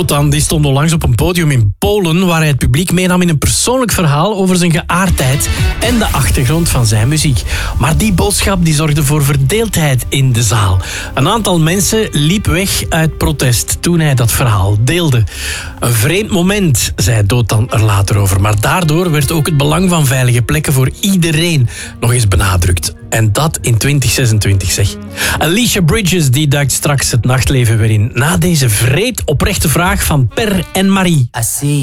Dotan die stond onlangs op een podium in Polen waar hij het publiek meenam in een persoonlijk verhaal over zijn geaardheid en de achtergrond van zijn muziek. Maar die boodschap die zorgde voor verdeeldheid in de zaal. Een aantal mensen liep weg uit protest toen hij dat verhaal deelde. Een vreemd moment, zei Dotan er later over. Maar daardoor werd ook het belang van veilige plekken voor iedereen nog eens benadrukt. En dat in 2026, zeg. Alicia Bridges die duikt straks het nachtleven weer in. Na deze vreed oprechte vraag van Per en Marie.